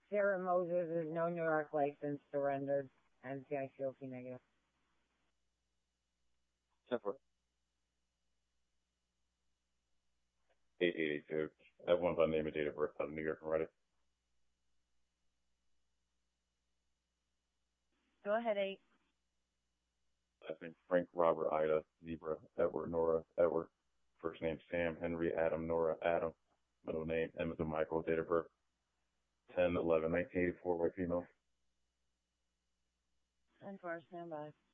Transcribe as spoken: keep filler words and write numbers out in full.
Sarah Moses is no New York license, surrendered. N C I C O P negative. ten four. eight eight eight two. Everyone's on name and date of birth out of New York and ready. Go ahead, eight. Last name Frank, Robert, Ida, Zebra, Edward, Nora, Edward. First name Sam, Henry, Adam, Nora, Adam. Middle name Emmett and Michael. Date of birth ten eleven nineteen eighty-four. White female. ten four, stand by.